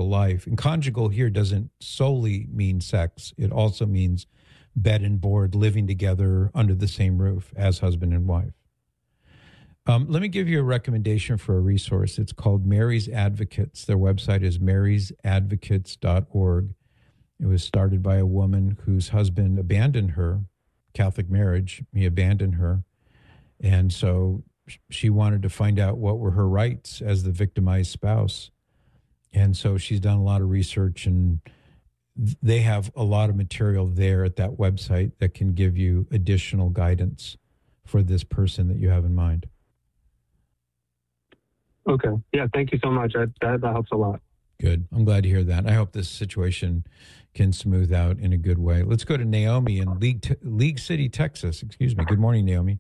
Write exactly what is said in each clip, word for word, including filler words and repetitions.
conjugal life. And conjugal here doesn't solely mean sex. It also means bed and board, living together under the same roof as husband and wife. Um, let me give you a recommendation for a resource. It's called Mary's Advocates. Their website is marys advocates dot org. It was started by a woman whose husband abandoned her, Catholic marriage. He abandoned her. And so she wanted to find out what were her rights as the victimized spouse. And so she's done a lot of research, and they have a lot of material there at that website that can give you additional guidance for this person that you have in mind. Okay. Yeah, thank you so much. That, that, that helps a lot. Good. I'm glad to hear that. I hope this situation can smooth out in a good way. Let's go to Naomi in League, Te- League City, Texas. Excuse me. Good morning, Naomi.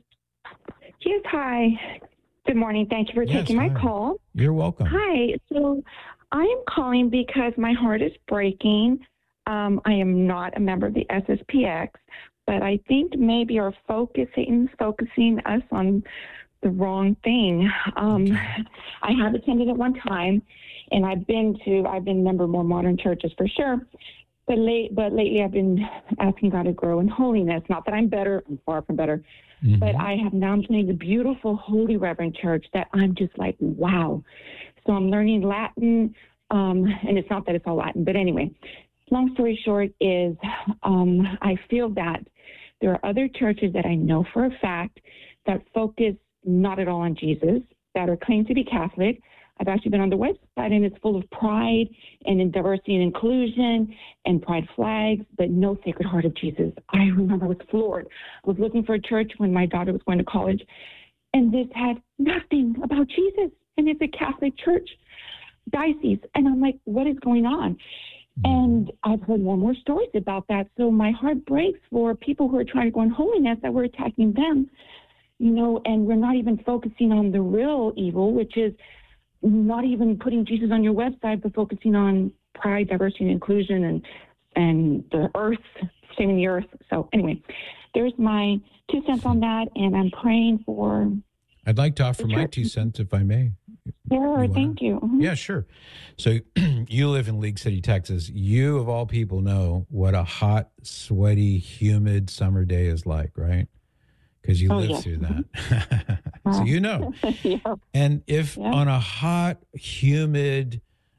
Yes, hi. Good morning. Thank you for Yes, taking my hi. call. You're welcome. Hi. So I am calling because my heart is breaking. Um, I am not a member of the S S P X, but I think maybe our focus, Satan's focusing us on the wrong thing. Um, I have attended at one time, and I've been to, I've been a member of more modern churches for sure. But late, but lately I've been asking God to grow in holiness. Not that I'm better, I'm far from better. Mm-hmm. But I have now joined a beautiful Holy Reverend Church that I'm just like, wow. So I'm learning Latin, um, and it's not that it's all Latin, but anyway, long story short is um, I feel that there are other churches that I know for a fact that focus not at all on Jesus, that are claimed to be Catholic. I've actually been on the website, and it's full of pride and in diversity and inclusion and pride flags, but no Sacred Heart of Jesus. I remember I was floored. I was looking for a church when my daughter was going to college, and this had nothing about Jesus, and it's a Catholic church diocese. And I'm like, what is going on? And I've heard more and more stories about that. So my heart breaks for people who are trying to go in holiness, that we're attacking them, you know, and we're not even focusing on the real evil, which is not even putting Jesus on your website, but focusing on pride, diversity, and inclusion, and and the earth, saving the earth. So anyway, there's my two cents on that, and I'm praying for. I'd like to offer my two cents, if I may. Sure, you thank you. Mm-hmm. Yeah, sure. So you live in League City, Texas. You, of all people, know what a hot, sweaty, humid summer day is like, right? Because you oh, live yes. through that. So you know. yeah. And if yeah. on a hot, humid,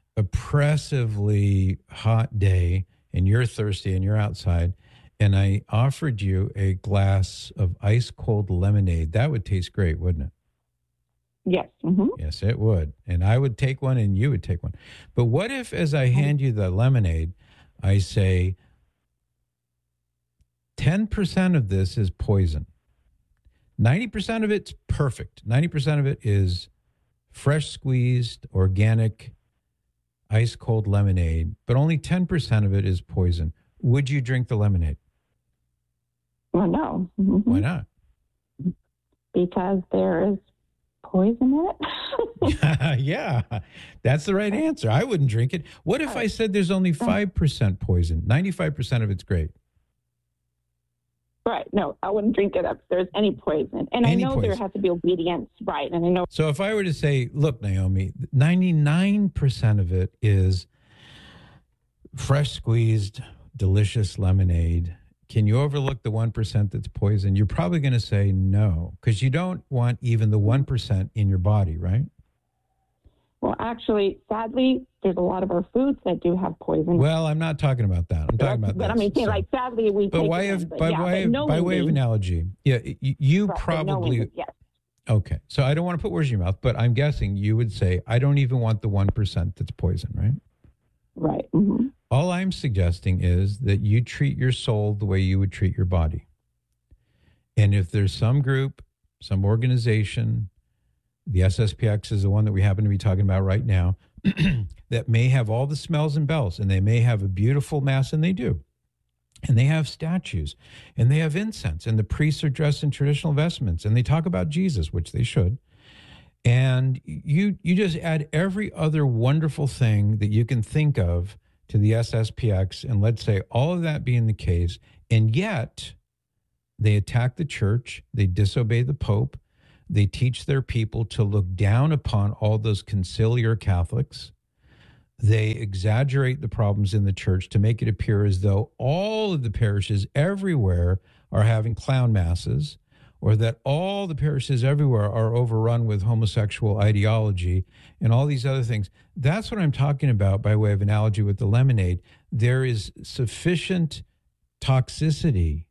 oppressively hot day, and you're thirsty and you're outside, and I offered you a glass of ice cold lemonade, that would taste great, wouldn't it? Yes. Mm-hmm. Yes, it would. And I would take one and you would take one. But what if, as I hand you the lemonade, I say, ten percent of this is poison. ninety percent of it's perfect. ninety percent of it is fresh squeezed, organic, ice cold lemonade, but only ten percent of it is poison. Would you drink the lemonade? Well, no. Mm-hmm. Why not? Because there is poison in it? Yeah, that's the right answer. I wouldn't drink it. What if I said there's only five percent poison? ninety-five percent of it's great. Right. No, I wouldn't drink it if there's any poison. And any I know poison. There has to be obedience. Right. And I know. So if I were to say, look, Naomi, ninety-nine percent of it is fresh squeezed, delicious lemonade. Can you overlook the one percent that's poison? You're probably going to say no, because you don't want even the one percent in your body, right? Well, actually, sadly, there's a lot of our foods that do have poison. Well, I'm not talking about that. I'm talking about but, this. But I mean, so, like, sadly, we but take why them, of, but by, yeah, way, but by way of analogy, yeah, you, you right, probably... No yes. Okay, so I don't want to put words in your mouth, but I'm guessing you would say, I don't even want the one percent that's poison, right? Right. Mm-hmm. All I'm suggesting is that you treat your soul the way you would treat your body. And if there's some group, some organization, the S S P X is the one that we happen to be talking about right now, that may have all the smells and bells, and they may have a beautiful mass, and they do. And they have statues, and they have incense, and the priests are dressed in traditional vestments, and they talk about Jesus, which they should. And you you just add every other wonderful thing that you can think of to the S S P X, and let's say all of that being the case, and yet they attack the church, they disobey the Pope, they teach their people to look down upon all those conciliar Catholics, They exaggerate the problems in the church to make it appear as though all of the parishes everywhere are having clown masses, or that all the parishes everywhere are overrun with homosexual ideology and all these other things. That's what I'm talking about by way of analogy with the lemonade. There is sufficient toxicity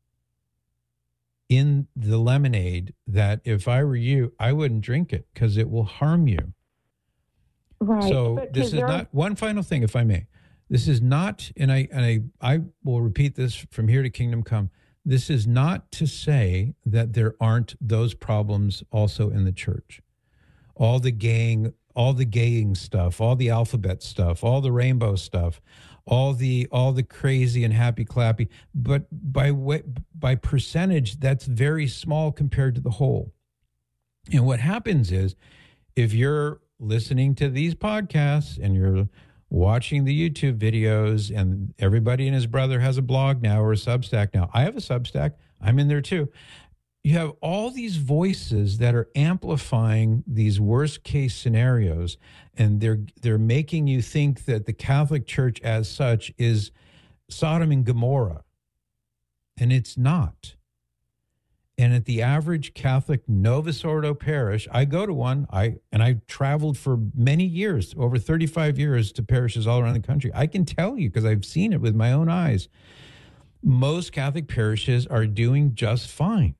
in the lemonade that if I were you, I wouldn't drink it because it will harm you. Right. So But this is there- not one final thing, if I may. This is not, and I and I I will repeat this from here to kingdom come. This is not to say that there aren't those problems also in the church. All the gaying, all the gaying stuff, all the alphabet stuff, all the rainbow stuff, all the all the crazy and happy clappy. But by way, by percentage, that's very small compared to the whole. And what happens is, if you're listening to these podcasts and you're watching the YouTube videos, and everybody and his brother has a blog now or a Substack now. I have a Substack. I'm in there too. You have all these voices that are amplifying these worst case scenarios, and they're they're making you think that the Catholic Church as such is Sodom and Gomorrah. And it's not. And at the average Catholic Novus Ordo parish, I go to one, I and I traveled for many years, over thirty-five years, to parishes all around the country. I can tell you, because I've seen it with my own eyes, most Catholic parishes are doing just fine.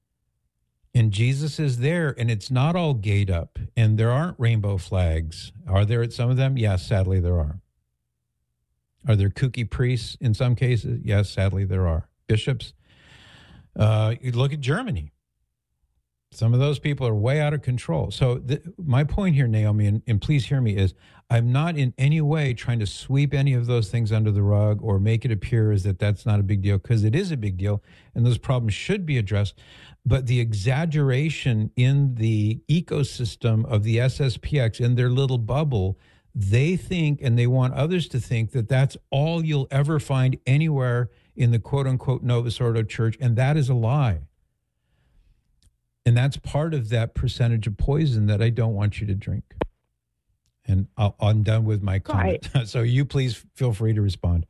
And Jesus is there, and it's not all gayed up, and there aren't rainbow flags. Are there at some of them? Yes, sadly there are. Are there kooky priests in some cases? Yes, sadly there are. Bishops? Uh, you look at Germany. Some of those people are way out of control. So th- my point here, Naomi, and, and please hear me, is I'm not in any way trying to sweep any of those things under the rug or make it appear as that that's not a big deal, because it is a big deal, and those problems should be addressed. But the exaggeration in the ecosystem of the S S P X, in their little bubble, they think, and they want others to think, that that's all you'll ever find anywhere in the quote-unquote Novus Ordo Church, and that is a lie. And that's part of that percentage of poison that I don't want you to drink. And I'll, I'm done with my comment. Right. So you please feel free to respond.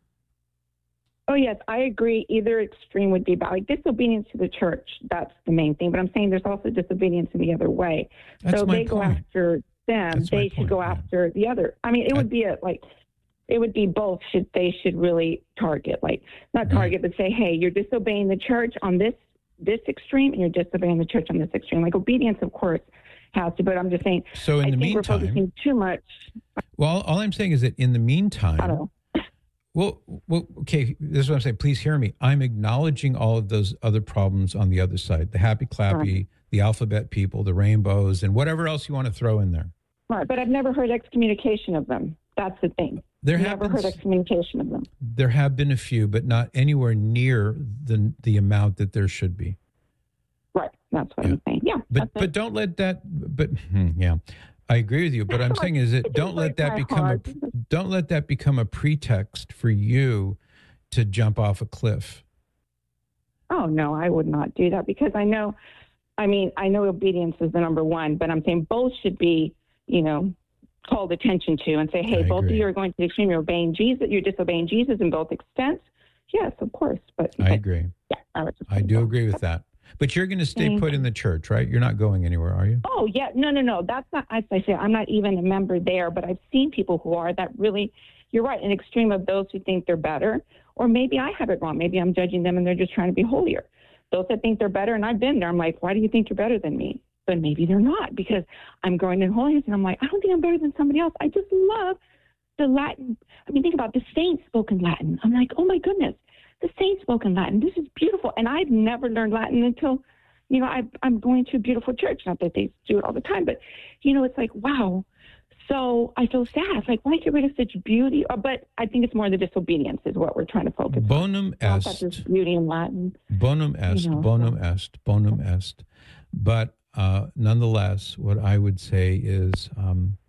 Oh, yes, I agree. Either extreme would be bad. Like disobedience to the church, that's the main thing. But I'm saying there's also disobedience in the other way. That's so my they go point. after them. That's they my should point, go yeah. after the other. I mean, it would be a, like, it would be both. Should they should really target, like, not target, right. but say, hey, you're disobeying the church on this this extreme, and you're disobeying the church on this extreme. Like obedience, of course, has to. But I'm just saying. So in I the think meantime, we're focusing too much. Well, all I'm saying is that in the meantime, I don't know. Well, well, okay, this is what I'm saying. Please hear me. I'm acknowledging all of those other problems on the other side, the happy clappy, right. the alphabet people, the rainbows, and whatever else you want to throw in there. Right, but I've never heard excommunication of them. That's the thing. There I've have never been, heard excommunication of them. There have been a few, but not anywhere near the the amount that there should be. Right, that's what yeah. I'm saying. Yeah, but but don't let that. But hmm, yeah. I agree with you, but I'm saying is that don't let that become a don't let that become a pretext for you to jump off a cliff. Oh no, I would not do that, because I know, I mean, I know obedience is the number one, but I'm saying both should be, you know, called attention to and say, hey, I both agree. of you are going to the extreme. You're obeying Jesus. You're disobeying Jesus in both extents. Yes, of course. But I agree. Yeah, I, was just I do agree with that. But you're going to stay Thank put in the church, right? You're not going anywhere, are you? Oh, yeah. No, no, no. That's not, as I say, I'm not even a member there, but I've seen people who are that really, you're right, an extreme of those who think they're better. Or maybe I have it wrong. Maybe I'm judging them and they're just trying to be holier. Those that think they're better, and I've been there, I'm like, why do you think you're better than me? But maybe they're not, because I'm growing in holiness and I'm like, I don't think I'm better than somebody else. I just love the Latin. I mean, think about the saints spoken Latin. I'm like, oh my goodness, the saints spoken Latin. This is beautiful. And I've never learned Latin until, you know, I, I'm going to a beautiful church. Not that they do it all the time, but, you know, it's like, wow. So I feel sad. It's like, why get rid of such beauty? Uh, but I think it's more the disobedience is what we're trying to focus bonum on. est. Not that beauty in Latin. Bonum est, You know, bonum so. est, bonum est. But uh, nonetheless, what I would say is, um,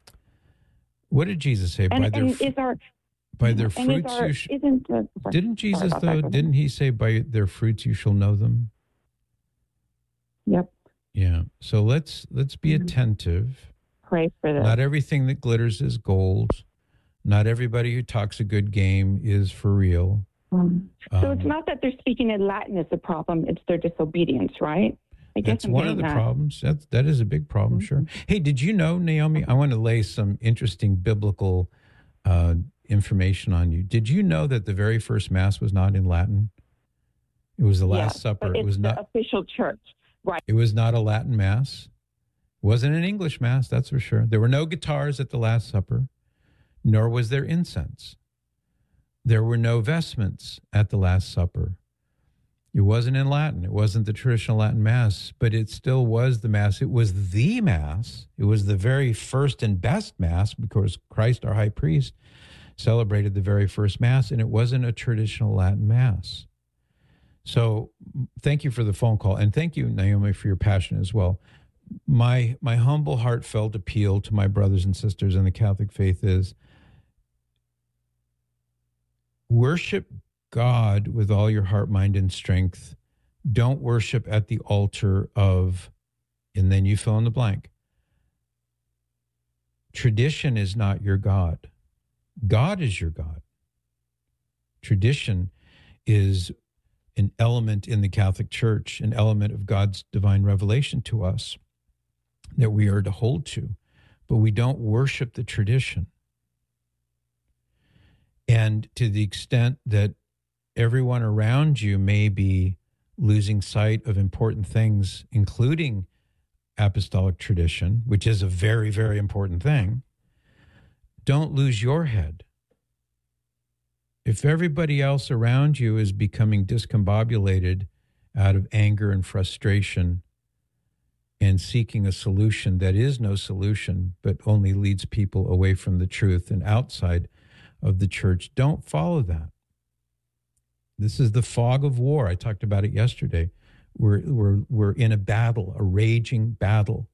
what did Jesus say? And, by their, and is our, by their and is fruits our, you sh- isn't the, sorry. Didn't Jesus, Sorry though, about that. didn't he say, by their fruits you shall know them? Yep. Yeah. So let's let's be Mhm. attentive. Pray for this. Not everything that glitters is gold. Not everybody who talks a good game is for real. Um, so Um, it's not that they're speaking in Latin is the problem; it's their disobedience, right? I guess That's I'm one of getting the that. problems. That's, that is a big problem, sure. Hey, did you know, Naomi, I want to lay some interesting biblical uh, information on you. Did you know that the very first Mass was not in Latin? It was the Last Yes, Supper. but It it's was the not. official church, right? It was not a Latin Mass. It wasn't an English Mass, that's for sure. There were no guitars at the Last Supper, nor was there incense. There were no vestments at the Last Supper. It wasn't in Latin. It wasn't the traditional Latin Mass, but it still was the Mass. It was the Mass. It was the very first and best Mass because Christ, our high priest, celebrated the very first Mass, and it wasn't a traditional Latin Mass. So thank you for the phone call, and thank you, Naomi, for your passion as well. My, my humble, heartfelt appeal to my brothers and sisters in the Catholic faith is worship God with all your heart, mind, and strength. Don't worship at the altar of, and then you fill in the blank. Tradition is not your God. God is your God. Tradition is an element in the Catholic Church, an element of God's divine revelation to us that we are to hold to, but we don't worship the tradition. And to the extent that everyone around you may be losing sight of important things, including apostolic tradition, which is a very, very important thing, don't lose your head. If everybody else around you is becoming discombobulated out of anger and frustration and seeking a solution that is no solution, but only leads people away from the truth and outside of the church, don't follow that. This is the fog of war. I talked about it yesterday. We're, we're, we're in a battle, a raging battle.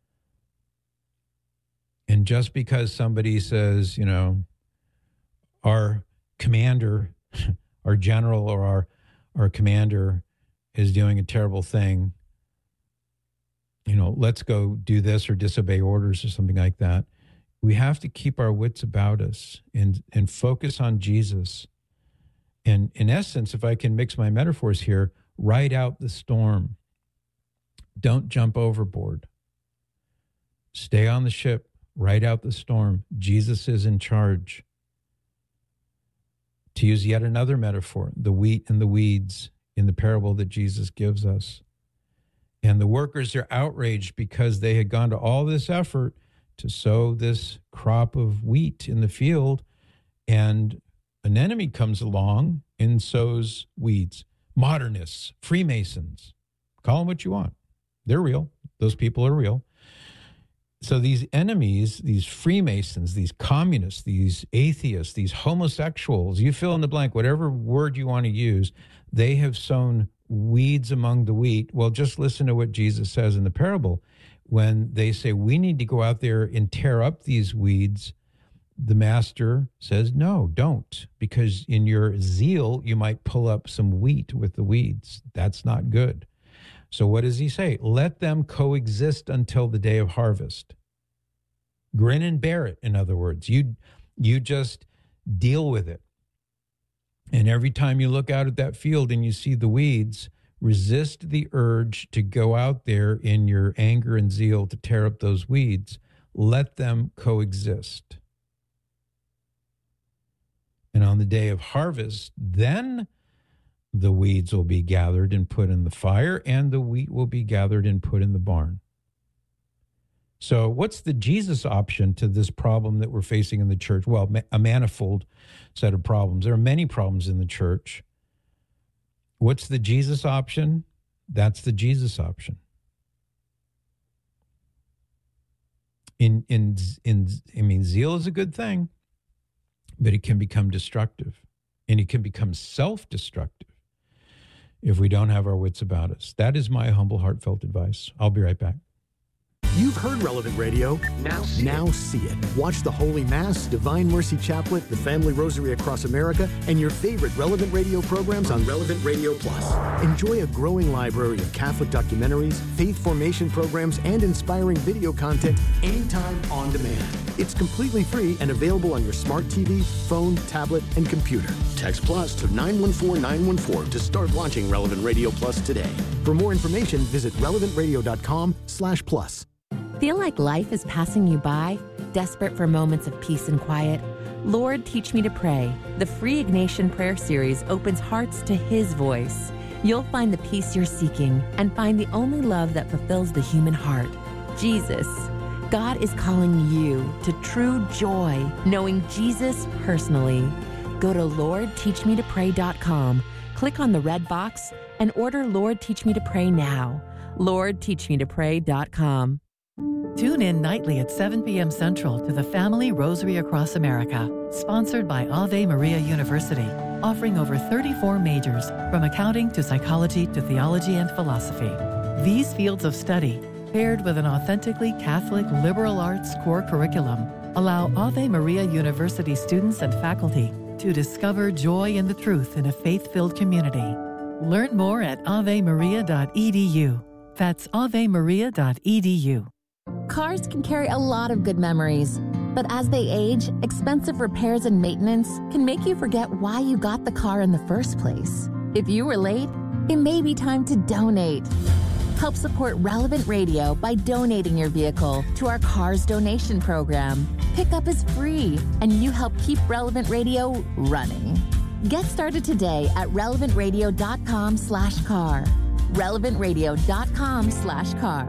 And just because somebody says, you know, our commander, our general or our, our commander is doing a terrible thing, you know, let's go do this or disobey orders or something like that. We have to keep our wits about us and, and focus on Jesus. And in essence, if I can mix my metaphors here, ride out the storm. Don't jump overboard. Stay on the ship, ride out the storm. Jesus is in charge. To use yet another metaphor, the wheat and the weeds in the parable that Jesus gives us. And the workers are outraged because they had gone to all this effort to sow this crop of wheat in the field, and an enemy comes along and sows weeds. Modernists, Freemasons, call them what you want. They're real. Those people are real. So these enemies, these Freemasons, these communists, these atheists, these homosexuals, you fill in the blank, whatever word you want to use, they have sown weeds among the wheat. Well, just listen to what Jesus says in the parable. When they say, we need to go out there and tear up these weeds, the master says, no, don't, because in your zeal, you might pull up some wheat with the weeds. That's not good. So what does he say? Let them coexist until the day of harvest. Grin and bear it, in other words. You, you just deal with it. And every time you look out at that field and you see the weeds, resist the urge to go out there in your anger and zeal to tear up those weeds. Let them coexist. And on the day of harvest, then the weeds will be gathered and put in the fire, and the wheat will be gathered and put in the barn. So what's the Jesus option to this problem that we're facing in the church? Well, a manifold set of problems. There are many problems in the church. What's the Jesus option? That's the Jesus option. In, in, in, I mean, zeal is a good thing, but it can become destructive, and it can become self-destructive if we don't have our wits about us. That is my humble, heartfelt advice. I'll be right back. You've heard Relevant Radio. Now see Now it. see it. Watch the Holy Mass, Divine Mercy Chaplet, the Family Rosary Across America, and your favorite Relevant Radio programs on Relevant Radio Plus. Enjoy a growing library of Catholic documentaries, faith formation programs, and inspiring video content anytime on demand. It's completely free and available on your smart T V, phone, tablet, and computer. Text Plus to nine one four nine one four to start launching Relevant Radio Plus today. For more information, visit relevant radio dot com slash plus. Feel like life is passing you by? Desperate for moments of peace and quiet? Lord, Teach Me to Pray. The free Ignatian Prayer Series opens hearts to His voice. You'll find the peace you're seeking and find the only love that fulfills the human heart, Jesus. God is calling you to true joy, knowing Jesus personally. Go to lord teach me to pray dot com, click on the red box, and order Lord Teach Me to Pray now. lord teach me to pray dot com. Tune in nightly at seven p.m. Central to the Family Rosary Across America, sponsored by Ave Maria University, offering over thirty-four majors, from accounting to psychology to theology and philosophy. These fields of study, paired with an authentically Catholic liberal arts core curriculum, allow Ave Maria University students and faculty to discover joy in the truth in a faith-filled community. Learn more at ave maria dot e d u. That's ave maria dot e d u. Cars can carry a lot of good memories, but as they age, expensive repairs and maintenance can make you forget why you got the car in the first place. If you were late, it may be time to donate. Help support Relevant Radio by donating your vehicle to our Cars Donation Program. Pickup is free, and you help keep Relevant Radio running. Get started today at relevant radio dot com slash car. relevant radio dot com slash car.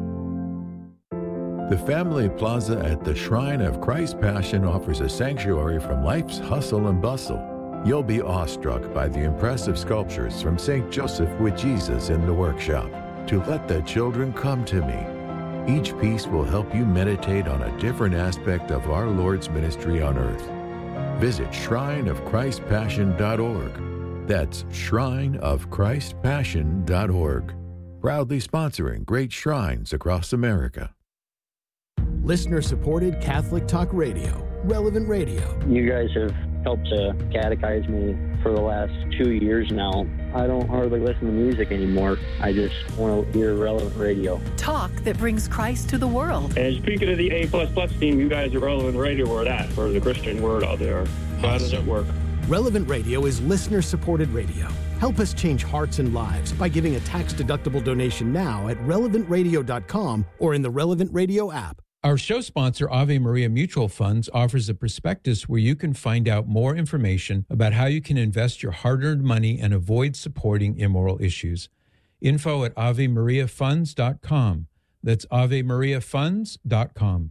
The Family Plaza at the Shrine of Christ Passion offers a sanctuary from life's hustle and bustle. You'll be awestruck by the impressive sculptures from Saint Joseph with Jesus in the workshop, To Let the Children Come to Me. Each piece will help you meditate on a different aspect of our Lord's ministry on earth. Visit shrine of christ passion dot org. That's shrine of christ passion dot org. Proudly sponsoring great shrines across America. Listener-supported Catholic Talk Radio, Relevant Radio. You guys have helped to catechize me for the last two years now. I don't hardly listen to music anymore. I just want to hear Relevant Radio. Talk that brings Christ to the world. And speaking of the A plus plus team, you guys are Relevant Radio or that for the Christian word out there. How does it work? Relevant Radio is listener-supported radio. Help us change hearts and lives by giving a tax-deductible donation now at relevant radio dot com or in the Relevant Radio app. Our show sponsor, Ave Maria Mutual Funds, offers a prospectus where you can find out more information about how you can invest your hard-earned money and avoid supporting immoral issues. Info at ave maria funds dot com. That's ave maria funds dot com.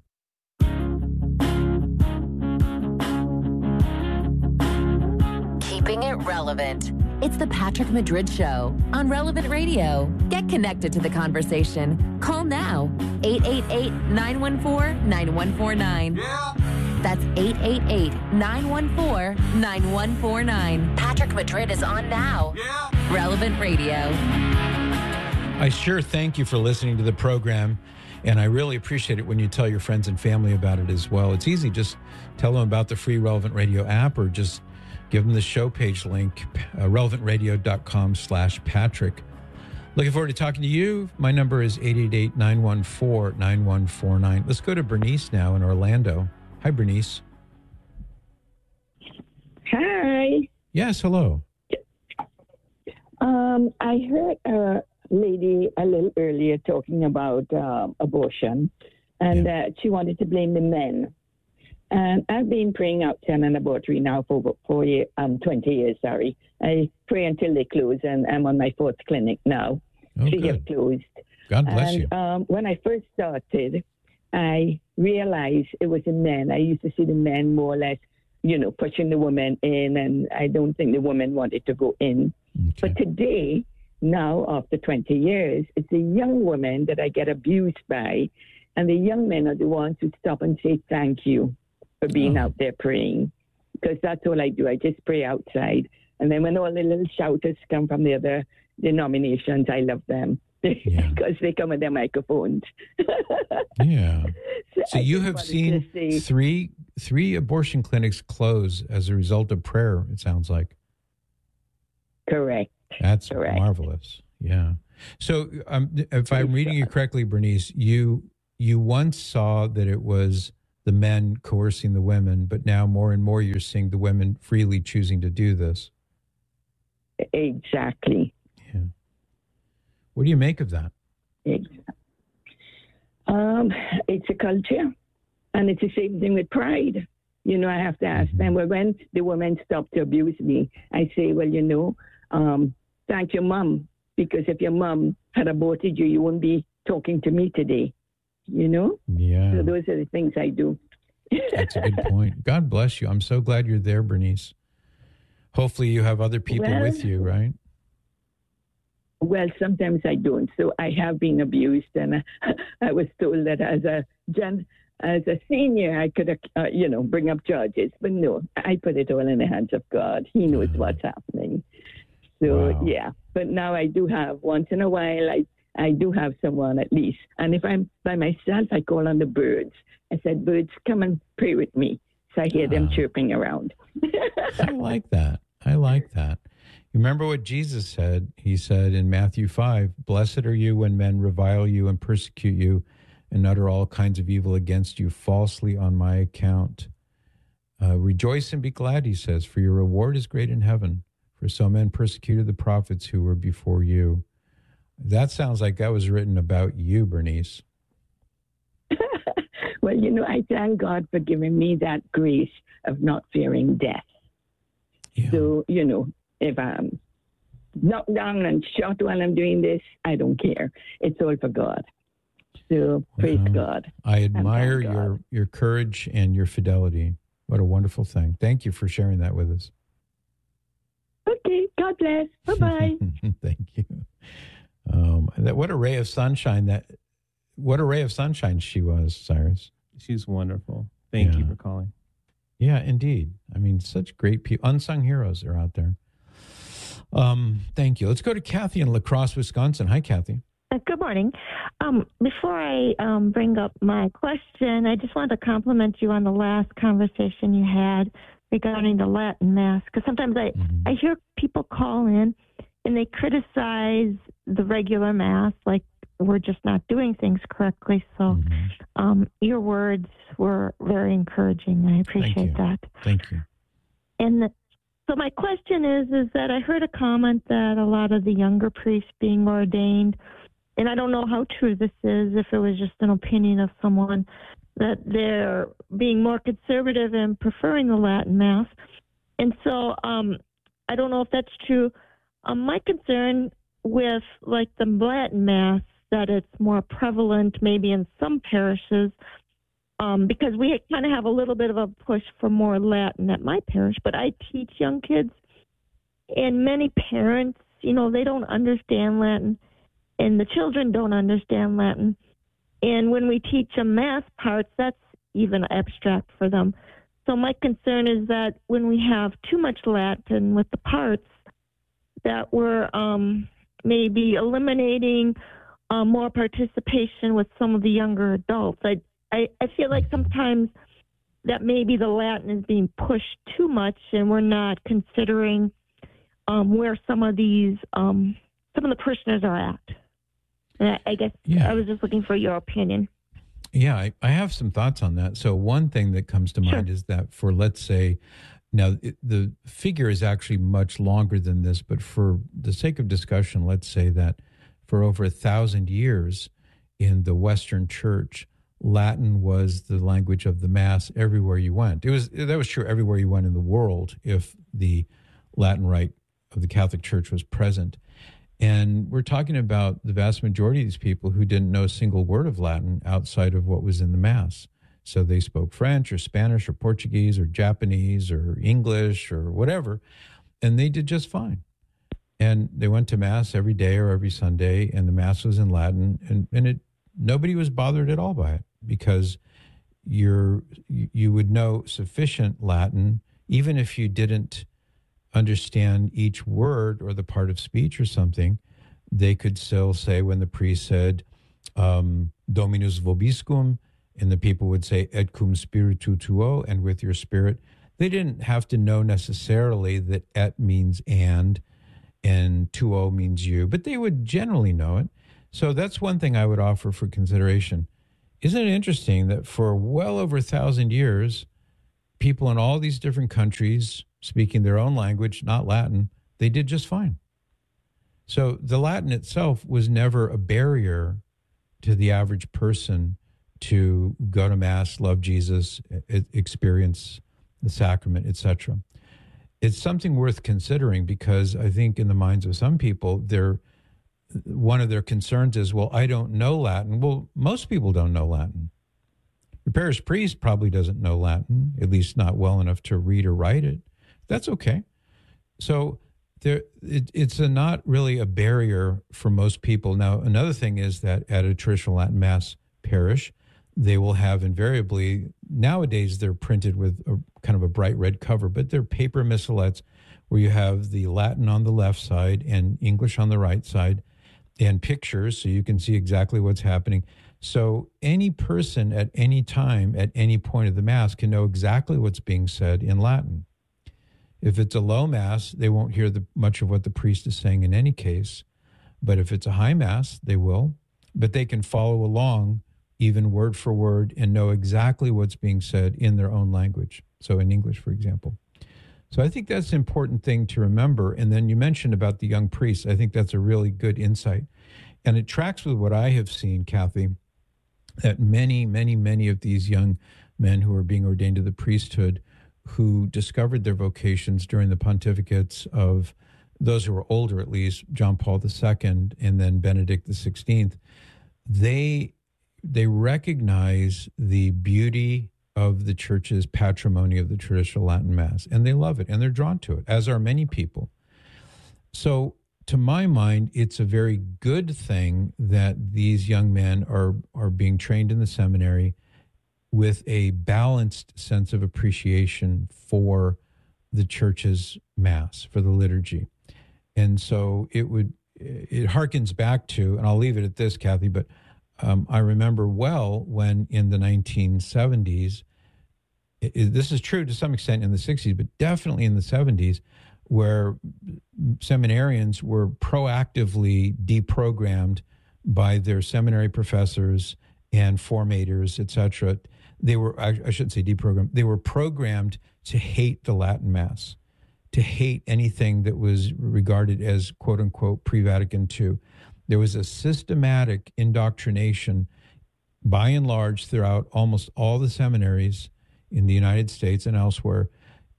Keeping it relevant. It's the Patrick Madrid Show on Relevant Radio. Get connected to the conversation. Call now, eight eight eight, nine one four, nine one four nine. Yeah. That's eight eight eight, nine one four, nine one four nine. Patrick Madrid is on now. Yeah. Relevant Radio. I sure thank you for listening to the program, and I really appreciate it when you tell your friends and family about it as well. It's easy. Just tell them about the free Relevant Radio app, or just give them the show page link, uh, relevant radio dot com slash Patrick. Looking forward to talking to you. My number is eight eight eight, nine one four, nine one four nine. Let's go to Bernice now in Orlando. Hi, Bernice. Hi. Yes, hello. Um, I heard a lady a little earlier talking about um, abortion, and yeah. uh, she wanted to blame the men. And I've been praying out ten and abortory now for four years, um, twenty years, sorry. I pray until they close, and I'm on my fourth clinic now. Oh, Three good. have closed. God bless and, you. Um, when I first started, I realized it was the men. I used to see the men more or less, you know, pushing the woman in, and I don't think the woman wanted to go in. Okay. But today, now after twenty years, it's the young women that I get abused by, and the young men are the ones who stop and say thank you for being oh. out there praying, because that's all I do. I just pray outside. And then when all the little shouters come from the other denominations, I love them. Yeah. Because they come with their microphones. Yeah. So, So I you just have wanted seen to say- three three abortion clinics close as a result of prayer, it sounds like. Correct. That's Correct. marvelous. Yeah. So um, if I'm Praise reading you God. correctly, Bernice, you you once saw that it was the men coercing the women, but now more and more you're seeing the women freely choosing to do this. Exactly. Yeah. What do you make of that? Exactly. Um, it's a culture, and it's the same thing with pride. You know, I have to ask Mhm. them, well, when the woman stopped to abuse me, I say, well, you know, um, thank your mom, because if your mom had aborted you, you wouldn't be talking to me today. You know? Yeah. So those are the things I do. That's a good point. God bless you. I'm so glad you're there, Bernice. Hopefully you have other people Well- with you, right? Well, sometimes I don't. So I have been abused, and I, I was told that as a gen, as a senior, I could, uh, you know, bring up charges. But no, I put it all in the hands of God. He knows Wow. what's happening. So Wow. yeah. But now I do have once in a while. I I do have someone at least. And if I'm by myself, I call on the birds. I said, birds, come and pray with me. So I hear them Ah. chirping around. I like that. I like that. You remember what Jesus said? He said in Matthew five, blessed are you when men revile you and persecute you and utter all kinds of evil against you falsely on my account. Uh, rejoice and be glad, he says, for your reward is great in heaven. For so men persecuted the prophets who were before you. That sounds like that was written about you, Bernice. Well, you know, I thank God for giving me that grace of not fearing death. Yeah. So, you know, if I'm knocked down and shot while I'm doing this, I don't care. It's all for God. So praise Well, God. I admire thank your, God. your courage and your fidelity. What a wonderful thing. Thank you for sharing that with us. Okay, God bless. Bye-bye. Thank you. Um, that what a ray of sunshine that what a ray of sunshine she was, Cyrus. She's wonderful. Thank Yeah. you for calling. Yeah, indeed. I mean, such great people, unsung heroes are out there. Um, thank you. Let's go to Kathy in La Crosse, Wisconsin. Hi, Kathy. Uh, Good morning. Um, before I um, bring up my question, I just wanted to compliment you on the last conversation you had regarding the Latin Mass, because sometimes I, Mhm. I hear people call in and they criticize the regular Mass, like we're just not doing things correctly. So Mhm. um, your words were very encouraging. I appreciate you. that. Thank you. And the, so my question is, is that I heard a comment that a lot of the younger priests being ordained, and I don't know how true this is, if it was just an opinion of someone, that they're being more conservative and preferring the Latin Mass. And so um, I don't know if that's true. Um, my concern with like the Latin Mass, that it's more prevalent maybe in some parishes, um, because we kind of have a little bit of a push for more Latin at my parish, but I teach young kids, and many parents, you know, they don't understand Latin, and the children don't understand Latin. And when we teach them Mass parts, that's even abstract for them. So my concern is that when we have too much Latin with the parts, that we're um, maybe eliminating uh, more participation with some of the younger adults. I, I, I feel like sometimes that maybe the Latin is being pushed too much, and we're not considering um, where some of these, um, some of the parishioners are at. And I, I guess Yeah. I was just looking for your opinion. Yeah, I, I have some thoughts on that. So one thing that comes to mind Sure. is that for, let's say, now it, the figure is actually much longer than this, but for the sake of discussion, let's say that for over a thousand years in the Western Church, Latin was the language of the Mass everywhere you went. It was that was true everywhere you went in the world if the Latin rite of the Catholic Church was present. And we're talking about the vast majority of these people who didn't know a single word of Latin outside of what was in the Mass. So they spoke French or Spanish or Portuguese or Japanese or English or whatever, and they did just fine. And they went to Mass every day or every Sunday, and the Mass was in Latin, and, and it nobody was bothered at all by it because you're you would know sufficient Latin, even if you didn't understand each word or the part of speech or something, they could still say when the priest said, um, Dominus vobiscum, and the people would say, et cum spiritu tuo, and with your spirit. They didn't have to know necessarily that et means and, and tuo means you, but they would generally know it. So that's one thing I would offer for consideration. Isn't it interesting that for well over a thousand years, people in all these different countries speaking their own language, not Latin, they did just fine. So the Latin itself was never a barrier to the average person to go to Mass, love Jesus, experience the sacrament, et cetera. It's something worth considering because I think in the minds of some people, they're, one of their concerns is, well, I don't know Latin. Well, most people don't know Latin. Your parish priest probably doesn't know Latin, at least not well enough to read or write it. That's okay. So there, it, it's a not really a barrier for most people. Now, another thing is that at a traditional Latin Mass parish, they will have invariably, nowadays they're printed with a kind of a bright red cover, but they're paper missalettes where you have the Latin on the left side and English on the right side and pictures so you can see exactly what's happening. So any person at any time, at any point of the Mass can know exactly what's being said in Latin. If it's a low Mass, they won't hear the, much of what the priest is saying in any case. But if it's a high Mass, they will. But they can follow along even word for word and know exactly what's being said in their own language. So in English, for example. So I think that's an important thing to remember. And then you mentioned about the young priests. I think that's a really good insight. And it tracks with what I have seen, Kathy, that many, many, many of these young men who are being ordained to the priesthood who discovered their vocations during the pontificates of those who were older, at least, John Paul the Second and then Benedict the Sixteenth, they they recognize the beauty of the church's patrimony of the traditional Latin Mass, and they love it, and they're drawn to it, as are many people. So, to my mind, it's a very good thing that these young men are are being trained in the seminary with a balanced sense of appreciation for the church's Mass, for the liturgy. And so it would, it harkens back to, and I'll leave it at this, Kathy, but um, I remember well when in the nineteen seventies, it, it, this is true to some extent in the sixties, but definitely in the seventies, where seminarians were proactively deprogrammed by their seminary professors and formators, et cetera. They were, I, I shouldn't say deprogrammed, they were programmed to hate the Latin Mass, to hate anything that was regarded as quote unquote pre-Vatican two. There was a systematic indoctrination by and large throughout almost all the seminaries in the United States and elsewhere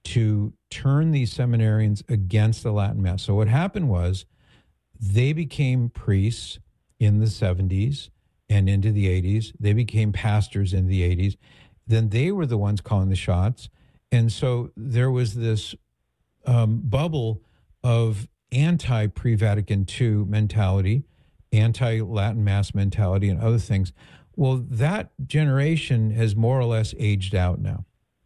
to turn these seminarians against the Latin Mass. So what happened was they became priests in the seventies and into the eighties. They became pastors in the eighties. Then they were the ones calling the shots. And so there was this um, bubble of anti-pre-Vatican two mentality, anti-Latin Mass mentality, and other things. Well, that generation has more or less aged out now.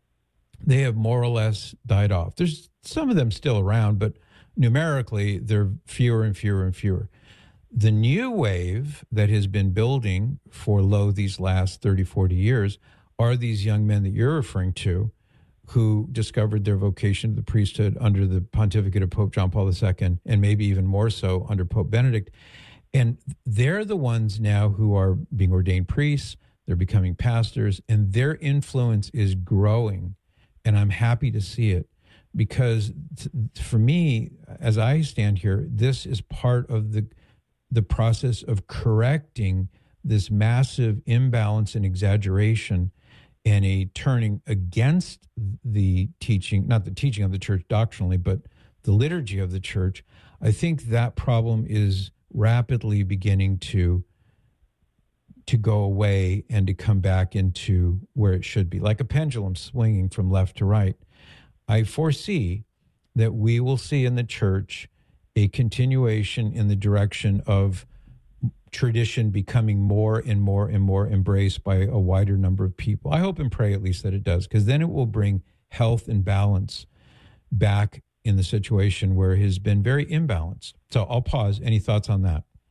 They have more or less died off. There's some of them still around, but numerically, they're fewer and fewer and fewer. The new wave that has been building for, lo, these last thirty, forty years are these young men that you're referring to who discovered their vocation to the priesthood under the pontificate of Pope John Paul the Second, and maybe even more so under Pope Benedict. And they're the ones now who are being ordained priests, they're becoming pastors, and their influence is growing. And I'm happy to see it because t- for me, as I stand here, this is part of the the process of correcting this massive imbalance and exaggeration and a turning against the teaching, not the teaching of the church doctrinally, but the liturgy of the church. I think that problem is rapidly beginning to to go away and to come back into where it should be, like a pendulum swinging from left to right. I foresee that we will see in the church a continuation in the direction of tradition becoming more and more and more embraced by a wider number of people. I hope and pray at least that it does, because then it will bring health and balance back in the situation where it has been very imbalanced. So I'll pause. Any thoughts on that?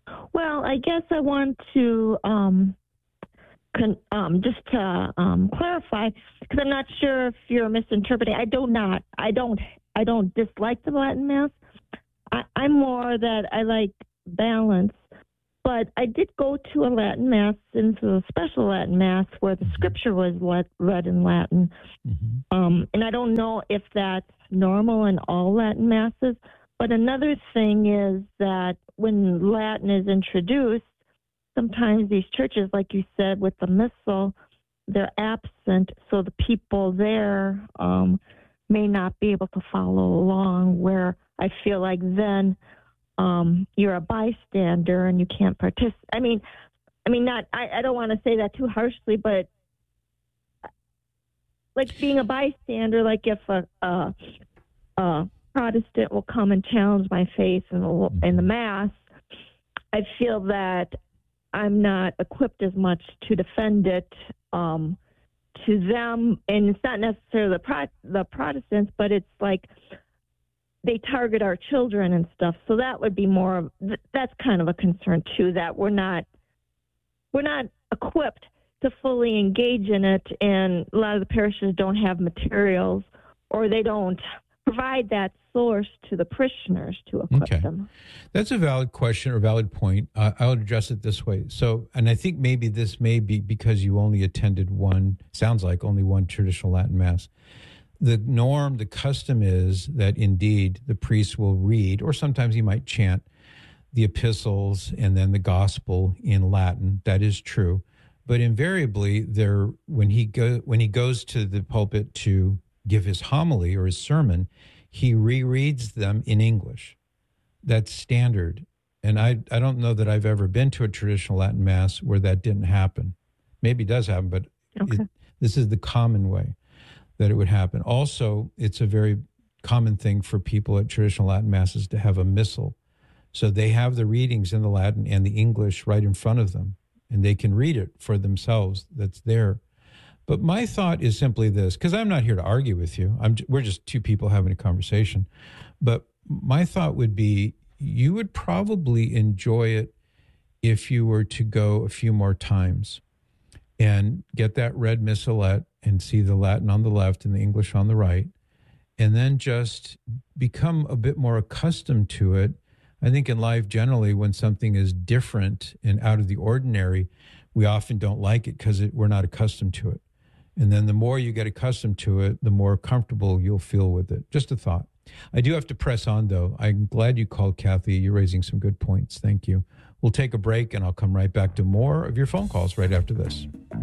Well, I guess I want to um, con- um, just to um, clarify, because I'm not sure if you're misinterpreting. I do not. I don't. I don't dislike the Latin Mass. I, I'm more that I like balance. But I did go to a Latin Mass, into a special Latin Mass, where the scripture was let, read in Latin. Mm-hmm. Um, and I don't know if that's normal in all Latin Masses. But another thing is that when Latin is introduced, sometimes these churches, like you said, with the missal, they're absent, so the people there um, may not be able to follow along, where I feel like then um, you're a bystander and you can't participate. I mean, I mean, not. I, I don't want to say that too harshly, but like being a bystander, like if a, a, a Protestant will come and challenge my faith in the, in the Mass, I feel that I'm not equipped as much to defend it um, to them. And it's not necessarily the, Pro- the Protestants, but it's like they target our children and stuff. So that would be more of, that's kind of a concern too, that we're not, we're not equipped to fully engage in it. And a lot of the parishes don't have materials, or they don't provide that source to the parishioners to equip okay. them. That's a valid question or valid point. Uh, I'll address it this way. So, and I think maybe this may be because you only attended one, sounds like only one traditional Latin Mass. The norm, the custom is that indeed the priest will read, or sometimes he might chant, the epistles and then the gospel in Latin. That is true. But invariably, there when he go when he goes to the pulpit to give his homily or his sermon, he rereads them in English. That's standard. And I, I don't know that I've ever been to a traditional Latin Mass where that didn't happen. Maybe it does happen, but okay. it, this is the common way that it would happen. Also, it's a very common thing for people at traditional Latin Masses to have a missal. So they have the readings in the Latin and the English right in front of them, and they can read it for themselves. That's there. But my thought is simply this, because I'm not here to argue with you. I'm, we're just two people having a conversation. But my thought would be you would probably enjoy it if you were to go a few more times and get that red missalette and see the Latin on the left and the English on the right, and then just become a bit more accustomed to it. I think in life generally, when something is different and out of the ordinary, we often don't like it because we're not accustomed to it. And then the more you get accustomed to it, the more comfortable you'll feel with it. Just a thought. I do have to press on, though. I'm glad you called, Kathy. You're raising some good points. Thank you. We'll take a break, and I'll come right back to more of your phone calls right after this.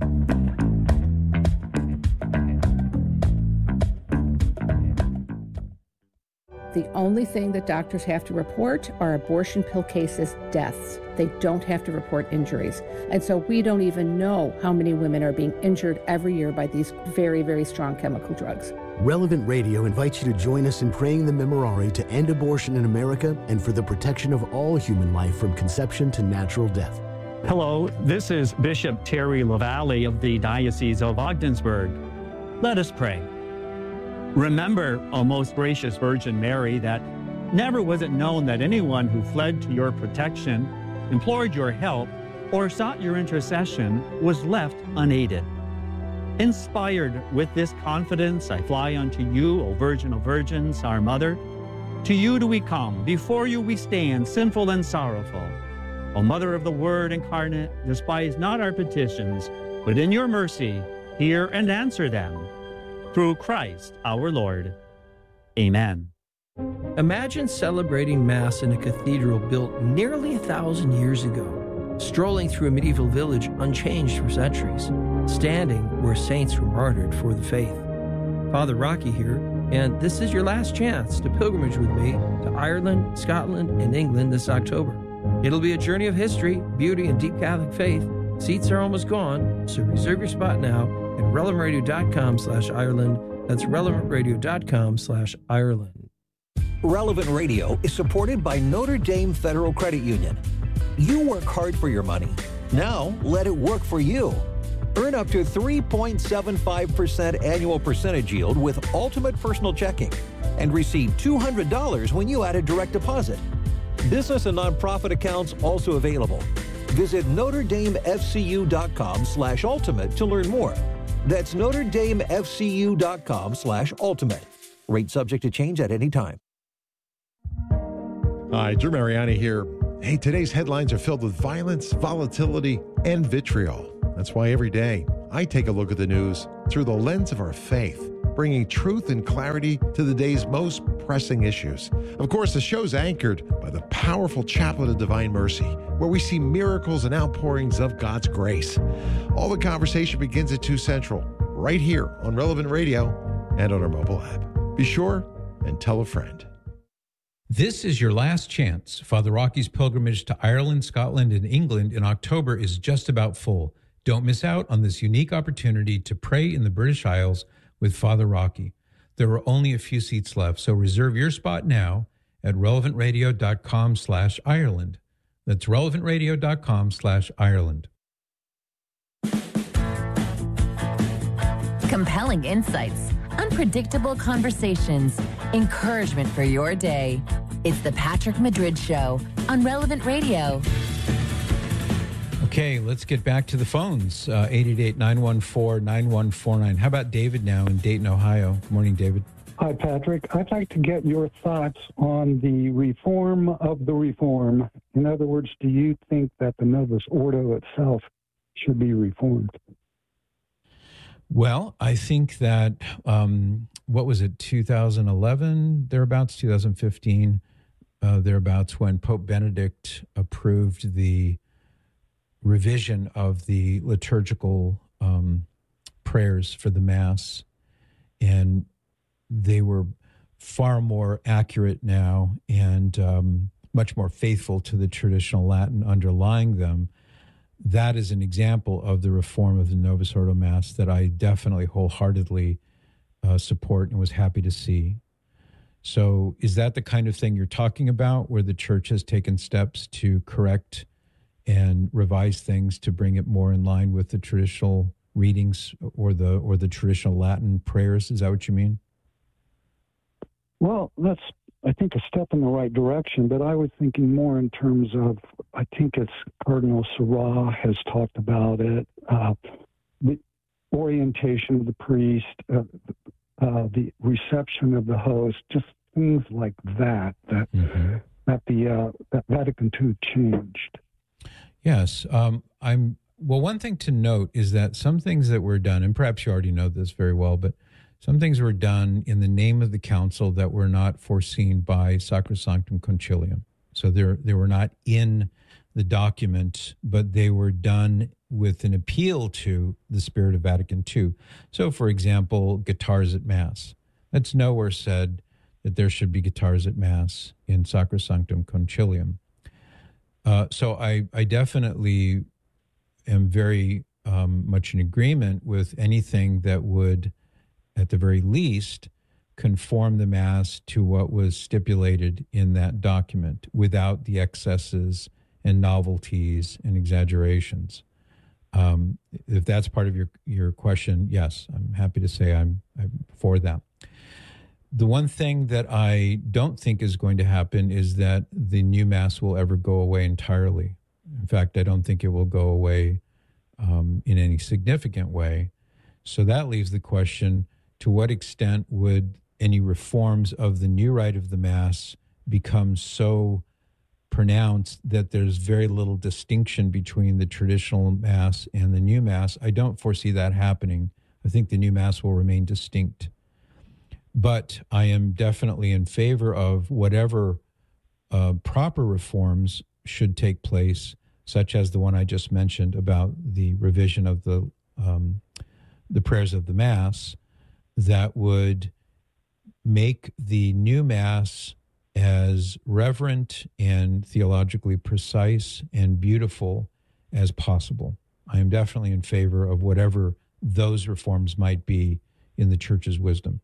The only thing that doctors have to report are abortion pill cases, deaths. They don't have to report injuries. And so we don't even know how many women are being injured every year by these very, very strong chemical drugs. Relevant Radio invites you to join us in praying the Memorare to end abortion in America and for the protection of all human life from conception to natural death. Hello, this is Bishop Terry LaValle of the Diocese of Ogdensburg. Let us pray. Remember, O most gracious Virgin Mary, that never was it known that anyone who fled to your protection, implored your help, or sought your intercession was left unaided. Inspired with this confidence, I fly unto you, O Virgin of Virgins, our Mother. To you do we come, before you we stand, sinful and sorrowful. O Mother of the Word incarnate, despise not our petitions, but in your mercy hear and answer them. Through Christ our Lord. Amen. Imagine celebrating Mass in a cathedral built nearly a thousand years ago, strolling through a medieval village unchanged for centuries, standing where saints were martyred for the faith. Father Rocky here, and this is your last chance to pilgrimage with me to Ireland, Scotland, and England this October. It'll be a journey of history, beauty, and deep Catholic faith. Seats are almost gone, so reserve your spot now at relevantradio.com slash Ireland. That's relevantradio.com slash Ireland. Relevant Radio is supported by Notre Dame Federal Credit Union. You work hard for your money. Now let it work for you. Earn up to three point seven five percent annual percentage yield with Ultimate Personal Checking and receive two hundred dollars when you add a direct deposit. Business and nonprofit accounts also available. Visit Notre Dame F C U dot com slash ultimate to learn more. That's Notre Dame F C U dot com slash ultimate. Rate subject to change at any time. Hi, Drew Mariani here. Hey, today's headlines are filled with violence, volatility, and vitriol. That's why every day I take a look at the news through the lens of our faith, bringing truth and clarity to the day's most pressing issues. Of course, the show's anchored by the powerful Chaplet of Divine Mercy, where we see miracles and outpourings of God's grace. All the conversation begins at two Central, right here on Relevant Radio and on our mobile app. Be sure and tell a friend. This is your last chance. Father Rocky's pilgrimage to Ireland, Scotland, and England in October is just about full. Don't miss out on this unique opportunity to pray in the British Isles with Father Rocky. There are only a few seats left, so reserve your spot now at relevant radio dot com slash Ireland. That's relevant radio dot com slash Ireland. Compelling insights, unpredictable conversations, encouragement for your day. It's the Patrick Madrid Show on Relevant Radio. Okay, let's get back to the phones. Uh, eight eight eight, nine one four, nine one four nine. How about David now in Dayton, Ohio? Good morning, David. Hi, Patrick. I'd like to get your thoughts on the reform of the reform. In other words, do you think that the Novus Ordo itself should be reformed? Well, I think that, um, what was it, two thousand eleven, thereabouts, two thousand fifteen, uh, thereabouts, when Pope Benedict approved the revision of the liturgical um, prayers for the Mass, and they were far more accurate now and um, much more faithful to the traditional Latin underlying them. That is an example of the reform of the Novus Ordo Mass that I definitely wholeheartedly uh, support and was happy to see. So is that the kind of thing you're talking about, where the Church has taken steps to correct and revise things to bring it more in line with the traditional readings or the or the traditional Latin prayers? Is that what you mean? Well, that's, I think, a step in the right direction, but I was thinking more in terms of, I think it's Cardinal Sarah has talked about it, uh, the orientation of the priest, uh, uh, the reception of the host, just things like that, that, mm-hmm. that the uh, that Vatican two changed. Yes. Um, I'm, well, one thing to note is that some things that were done, and perhaps you already know this very well, but some things were done in the name of the council that were not foreseen by Sacrosanctum Concilium. So they're, they were not in the document, but they were done with an appeal to the spirit of Vatican two. So, for example, guitars at Mass. That's nowhere said that there should be guitars at Mass in Sacrosanctum Concilium. Uh, so I, I definitely am very um, much in agreement with anything that would, at the very least, conform the Mass to what was stipulated in that document without the excesses and novelties and exaggerations. Um, if that's part of your, your question, yes, I'm happy to say I'm, I'm for that. The one thing that I don't think is going to happen is that the new Mass will ever go away entirely. In fact, I don't think it will go away um, in any significant way. So that leaves the question, to what extent would any reforms of the new rite of the Mass become so pronounced that there's very little distinction between the traditional Mass and the new Mass? I don't foresee that happening. I think the new Mass will remain distinct. But I am definitely in favor of whatever uh, proper reforms should take place, such as the one I just mentioned about the revision of the um, the prayers of the Mass, that would make the new Mass as reverent and theologically precise and beautiful as possible. I am definitely in favor of whatever those reforms might be in the Church's wisdom.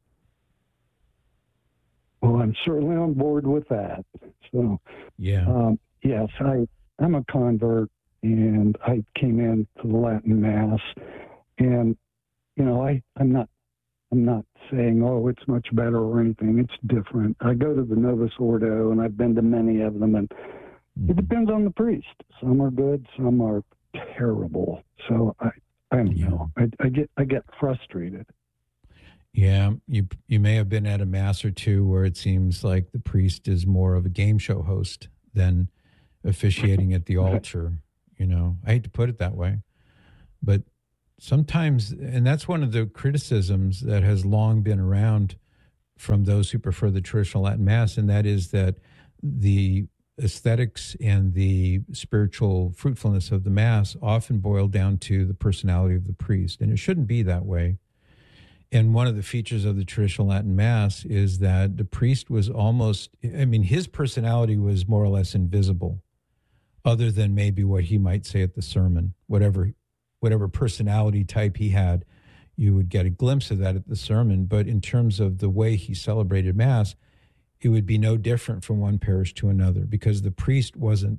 Well, I'm certainly on board with that. So, yeah, um, yes, I, I'm a convert, and I came into the Latin Mass, and, you know, I, I'm not I'm not saying, oh, it's much better or anything. It's different. I go to the Novus Ordo, and I've been to many of them, and it depends on the priest. Some are good, some are terrible. So I, I don't know. I, I get I get frustrated. Yeah, you you may have been at a mass or two where it seems like the priest is more of a game show host than officiating at the altar. You know, I hate to put it that way, but sometimes, and that's one of the criticisms that has long been around from those who prefer the traditional Latin Mass, and that is that the aesthetics and the spiritual fruitfulness of the Mass often boil down to the personality of the priest, and it shouldn't be that way. And one of the features of the traditional Latin Mass is that the priest was almost, I mean, his personality was more or less invisible, other than maybe what he might say at the sermon. Whatever whatever personality type he had, you would get a glimpse of that at the sermon. But in terms of the way he celebrated Mass, it would be no different from one parish to another, because the priest wasn't,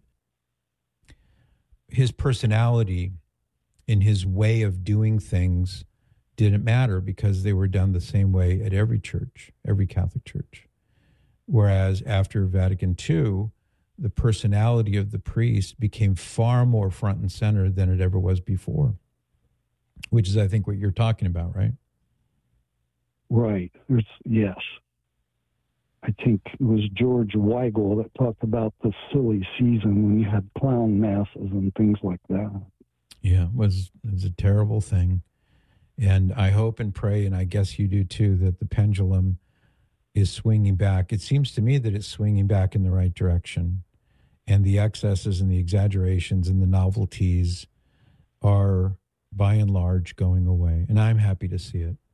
his personality and his way of doing things didn't matter, because they were done the same way at every church, every Catholic church. Whereas after Vatican Two, the personality of the priest became far more front and center than it ever was before, which is, I think, what you're talking about, right? Right. There's, yes. I think it was George Weigel that talked about the silly season when you had clown masses and things like that. Yeah, it was, it was a terrible thing. And I hope and pray, and I guess you do too, that the pendulum is swinging back. It seems to me that it's swinging back in the right direction. And the excesses and the exaggerations and the novelties are, by and large, going away. And I'm happy to see it.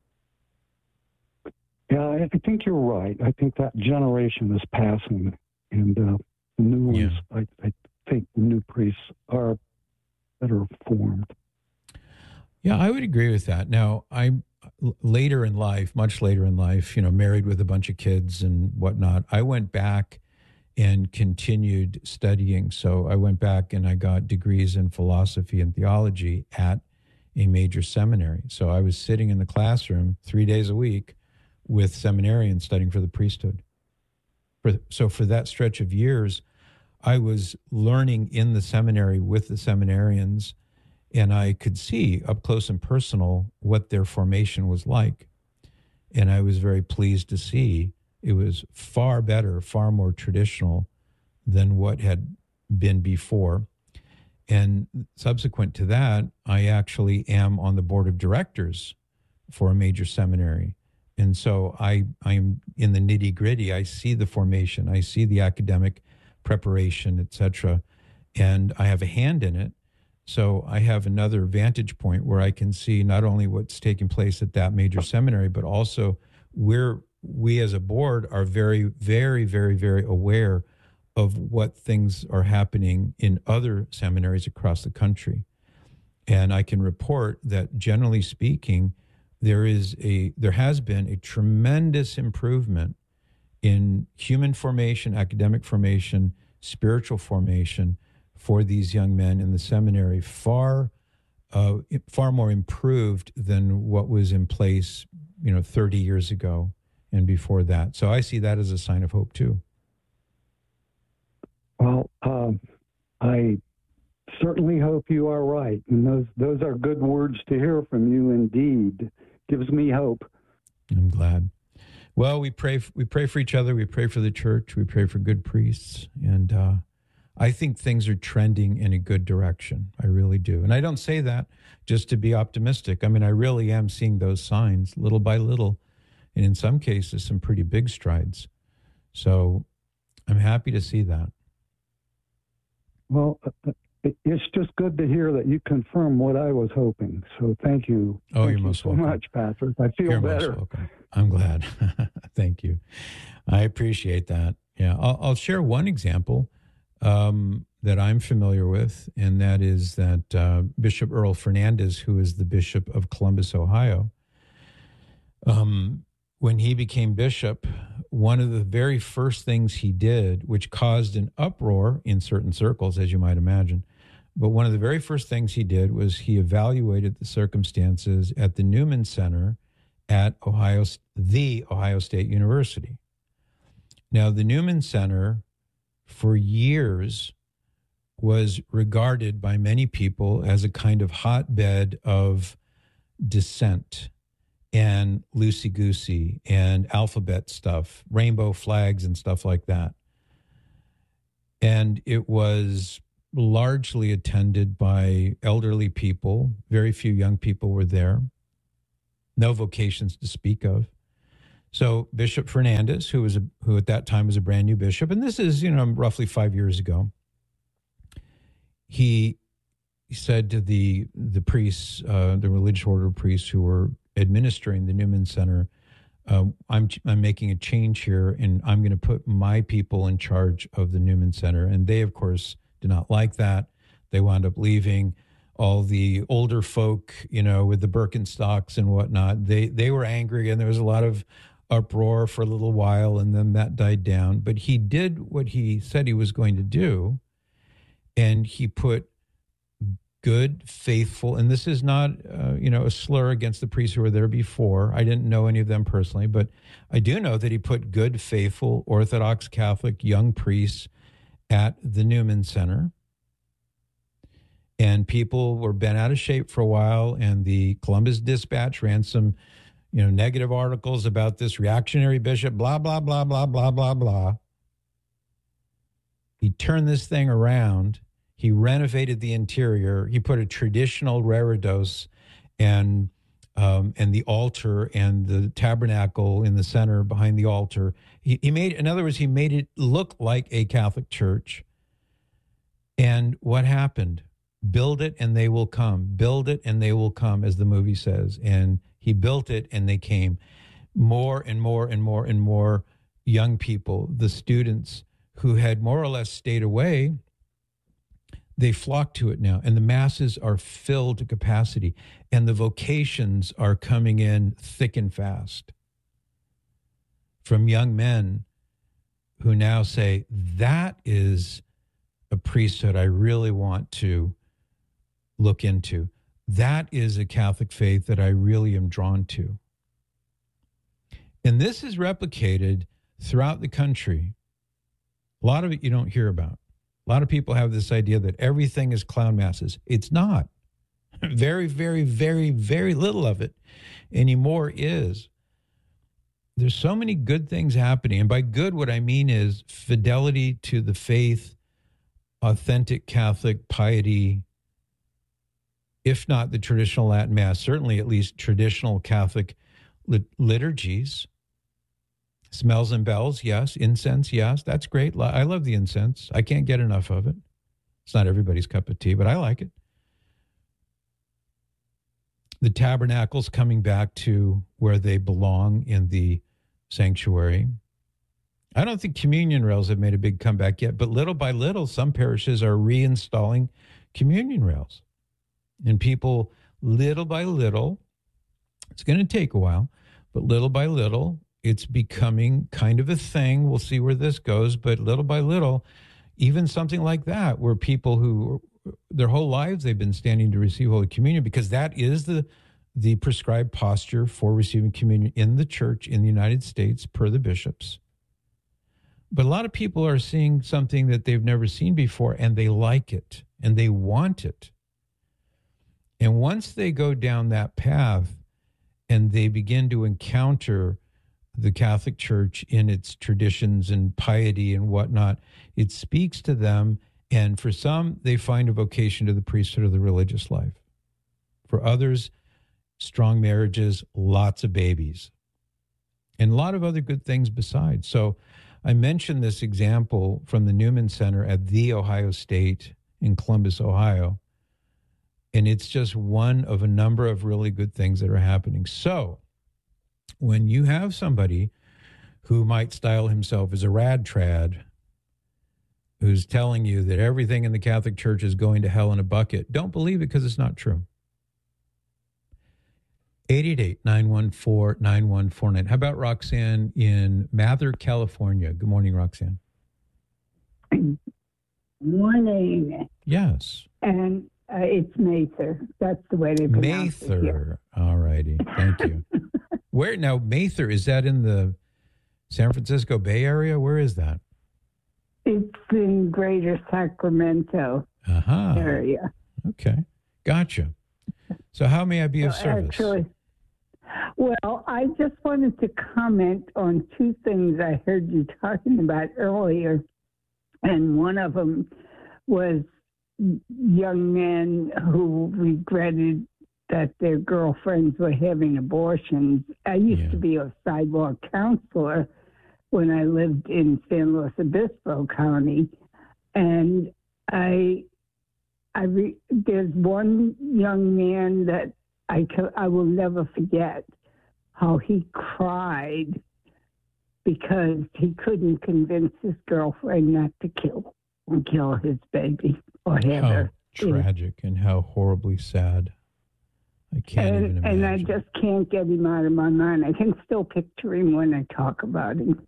Yeah, I think you're right. I think that generation is passing, and uh, the new ones, yeah. I, I think the new priests are better formed. Yeah, I would agree with that. Now, I'm later in life, much later in life, you know, married with a bunch of kids and whatnot, I went back and continued studying. So I went back and I got degrees in philosophy and theology at a major seminary. So I was sitting in the classroom three days a week with seminarians studying for the priesthood. For, so for that stretch of years, I was learning in the seminary with the seminarians, and I could see up close and personal what their formation was like. And I was very pleased to see it was far better, far more traditional than what had been before. And subsequent to that, I actually am on the board of directors for a major seminary. And so I, I'm in the nitty gritty. I see the formation, I see the academic preparation, et cetera, and I have a hand in it. So I have another vantage point where I can see not only what's taking place at that major seminary, but also where we as a board are very, very, very, very aware of what things are happening in other seminaries across the country. And I can report that, generally speaking, there is a there has been a tremendous improvement in human formation, academic formation, spiritual formation for these young men in the seminary, far uh, far more improved than what was in place, you know, thirty years ago and before that. So I see that as a sign of hope too. Well, um, I certainly hope you are right, and those those are good words to hear from you. Indeed, gives me hope. I'm glad. Well, we pray we pray for each other. We pray for the church. We pray for good priests, and uh, I think things are trending in a good direction. I really do, and I don't say that just to be optimistic. I mean, I really am seeing those signs little by little, and in some cases, some pretty big strides. So, I'm happy to see that. Well, it's just good to hear that you confirm what I was hoping. So thank you. Oh, thank you're you most so welcome. much, Patrick. I feel you're better. Most welcome. I'm glad. Thank you. I appreciate that. Yeah, I'll, I'll share one example um, that I'm familiar with, and that is that uh, Bishop Earl Fernandez, who is the Bishop of Columbus, Ohio, um, when he became bishop, one of the very first things he did, which caused an uproar in certain circles, as you might imagine, but one of the very first things he did was he evaluated the circumstances at the Newman Center at Ohio, the Ohio State University. Now, the Newman Center for years was regarded by many people as a kind of hotbed of dissent and loosey-goosey and alphabet stuff, rainbow flags and stuff like that. And it was largely attended by elderly people. Very few young people were there. No vocations to speak of. So Bishop Fernandez, who was a, who at that time was a brand new bishop, and this is, you know, roughly five years ago, he said to the the priests, uh, the religious order priests who were administering the Newman Center, uh, I'm I'm making a change here, and I'm going to put my people in charge of the Newman Center. And they, of course, did not like that. They wound up leaving. All the older folk, you know, with the Birkenstocks and whatnot, they they were angry, and there was a lot of uproar for a little while, and then that died down. But he did what he said he was going to do, and he put good, faithful, and this is not, uh, you know, a slur against the priests who were there before. I didn't know any of them personally, but I do know that he put good, faithful, Orthodox Catholic young priests at the Newman Center. And people were bent out of shape for a while, and the Columbus Dispatch ran some, you know, negative articles about this reactionary bishop, blah, blah, blah, blah, blah, blah, blah. He turned this thing around. He renovated the interior. He put a traditional reredos and um, and the altar and the tabernacle in the center behind the altar. He, he made, in other words, he made it look like a Catholic church. And what happened? Build it and they will come. Build it and they will come, as the movie says. And he built it and they came. More and more and more and more young people, the students who had more or less stayed away, they flock to it now. And the masses are filled to capacity. And the vocations are coming in thick and fast. From young men who now say, that is a priesthood I really want to look into. That is a Catholic faith that I really am drawn to. And this is replicated throughout the country. A lot of it you don't hear about. A lot of people have this idea that everything is clown masses. It's not. Very, very, very, very little of it anymore is. There's so many good things happening. And by good, what I mean is fidelity to the faith, authentic Catholic piety, if not the traditional Latin Mass, certainly at least traditional Catholic lit- liturgies. Smells and bells, yes. Incense, yes. That's great. I love the incense. I can't get enough of it. It's not everybody's cup of tea, but I like it. The tabernacles coming back to where they belong in the sanctuary. I don't think communion rails have made a big comeback yet, but little by little, some parishes are reinstalling communion rails. And people, little by little, it's going to take a while, but little by little, it's becoming kind of a thing. We'll see where this goes, but little by little, even something like that, where people who their whole lives they've been standing to receive Holy Communion, because that is the the prescribed posture for receiving communion in the church in the United States per the bishops. But a lot of people are seeing something that they've never seen before, and they like it, and they want it. And once they go down that path and they begin to encounter the Catholic Church in its traditions and piety and whatnot, it speaks to them. And for some, they find a vocation to the priesthood of the religious life. For others, strong marriages, lots of babies, and a lot of other good things besides. So I mentioned this example from the Newman Center at The Ohio State in Columbus, Ohio. And it's just one of a number of really good things that are happening. So when you have somebody who might style himself as a rad trad, who's telling you that everything in the Catholic Church is going to hell in a bucket, don't believe it, because it's not true. eight eight eight, nine one four, nine one four nine. How about Roxanne in Mather, California? Good morning, Roxanne. Morning. Yes. And uh, it's Mather. That's the way they pronounce it here. Mather. All righty. Thank you. Where now, Mather, is that in the San Francisco Bay Area? Where is that? It's in Greater Sacramento uh-huh. area. Okay, gotcha. So how may I be of so service? Actually, well, I just wanted to comment on two things I heard you talking about earlier. And one of them was young men who regretted that their girlfriends were having abortions. I used yeah. to be a sidewalk counselor when I lived in San Luis Obispo County. And I, I re, there's one young man that I, I will never forget how he cried because he couldn't convince his girlfriend not to kill kill his baby or have how her. Tragic and how horribly sad. I can't and, even imagine. And I just can't get him out of my mind. I can still picture him when I talk about him.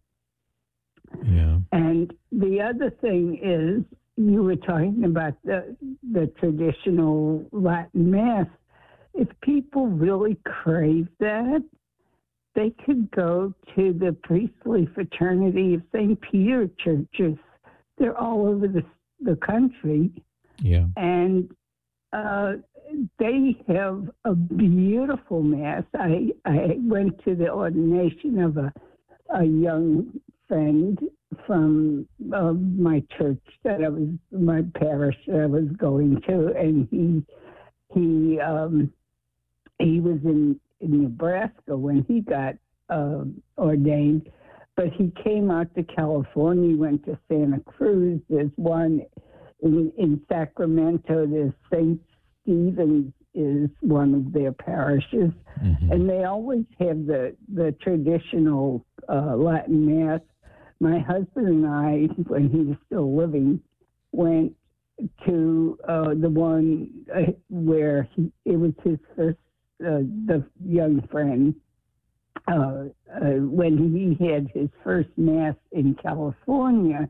Yeah. And the other thing is, you were talking about the the traditional Latin Mass. If people really crave that, they could go to the priestly fraternity of Saint Peter churches. They're all over the the country. Yeah. And uh, they have a beautiful Mass. I, I went to the ordination of a, a young friend from uh, my church that I was, my parish that I was going to, and he, he, um, he was in, in Nebraska when he got uh, ordained, but he came out to California, went to Santa Cruz. There's one in, in Sacramento. There's Saint Stephen's is one of their parishes, mm-hmm. and they always have the the traditional uh, Latin Mass. My husband and I, when he was still living, went to uh, the one uh, where he, it was his first, uh, the young friend, uh, uh, when he had his first Mass in California.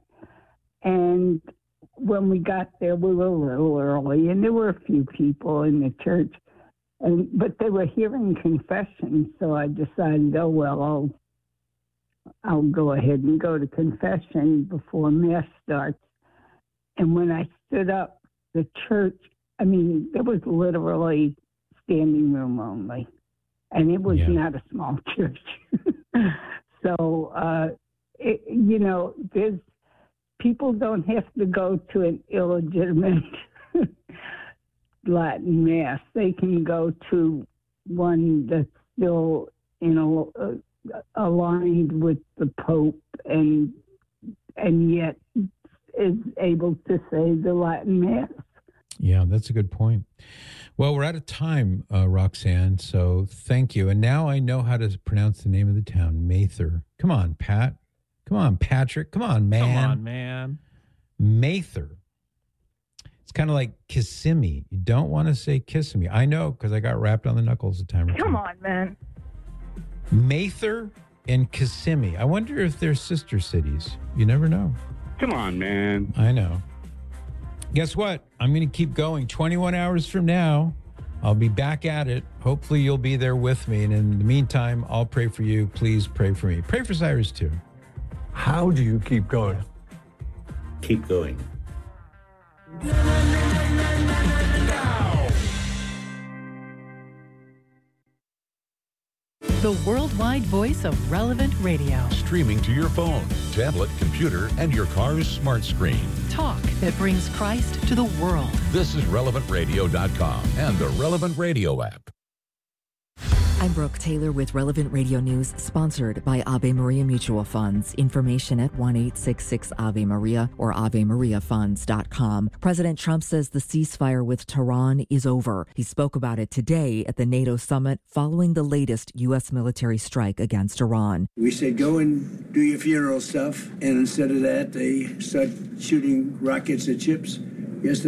And when we got there, we were a little early, and there were a few people in the church, and but they were hearing confessions, so I decided, oh, well, I'll I'll go ahead and go to confession before Mass starts. And when I stood up, the church, I mean, there was literally standing room only. And it was yeah. not a small church. so, uh, it, you know, there's, people don't have to go to an illegitimate Latin Mass. They can go to one that's still, you know, uh, aligned with the Pope and and yet is able to say the Latin Mass. Yeah, that's a good point. Well, we're out of time, uh, Roxanne, so thank you. And now I know how to pronounce the name of the town, Mather. Come on, Pat. Come on, Patrick. Come on, man. Come on, man. Mather. It's kind of like Kissimmee. You don't want to say Kissimmee. I know, because I got wrapped on the knuckles a time or two. Come on, man. Mather and Kissimmee. I wonder if they're sister cities. You never know. Come on, man. I know. Guess what? I'm going to keep going. twenty-one hours from now, I'll be back at it. Hopefully you'll be there with me. And in the meantime, I'll pray for you. Please pray for me. Pray for Cyrus too. How do you keep going? Keep going. The worldwide voice of Relevant Radio. Streaming to your phone, tablet, computer, and your car's smart screen. Talk that brings Christ to the world. This is relevant radio dot com and the Relevant Radio app. I'm Brooke Taylor with Relevant Radio News, sponsored by Ave Maria Mutual Funds. Information at one eight six six Ave Maria or ave maria funds dot com. President Trump says the ceasefire with Tehran is over. He spoke about it today at the NATO summit following the latest U S military strike against Iran. We said, go and do your funeral stuff. And instead of that, they start shooting rockets at ships yesterday.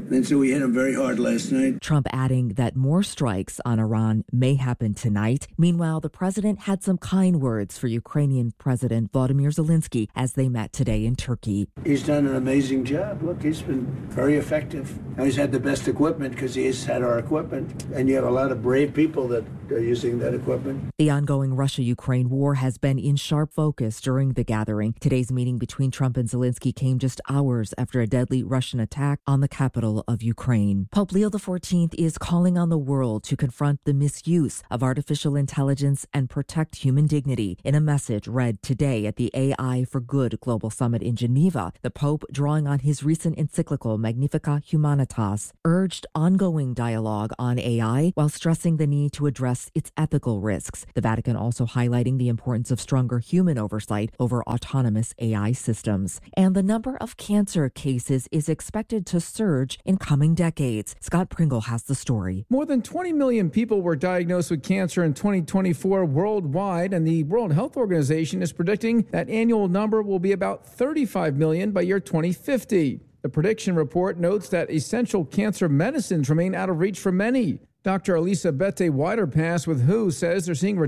And so we hit him very hard last night. Trump adding that more strikes on Iran may happen tonight. Meanwhile, the president had some kind words for Ukrainian President Volodymyr Zelensky as they met today in Turkey. He's done an amazing job. Look, he's been very effective. Now he's had the best equipment because he's had our equipment. And you have a lot of brave people that are using that equipment. The ongoing Russia-Ukraine war has been in sharp focus during the gathering. Today's meeting between Trump and Zelensky came just hours after a deadly Russian attack on the capital of Ukraine. Pope Leo the fourteenth is calling on the world to confront the misuse of artificial intelligence and protect human dignity. In a message read today at the A I for Good Global Summit in Geneva, the Pope, drawing on his recent encyclical Magnificat Humanitas, urged ongoing dialogue on A I while stressing the need to address its ethical risks. The Vatican also highlighting the importance of stronger human oversight over autonomous A I systems. And the number of cancer cases is expected to surge in coming decades. Scott Pringle has the story. More than twenty million people were diagnosed with cancer in twenty twenty-four worldwide, and the World Health Organization is predicting that annual number will be about thirty-five million by year twenty fifty. The prediction report notes that essential cancer medicines remain out of reach for many. Doctor Elisa Bette Widerpass with W H O says they're seeing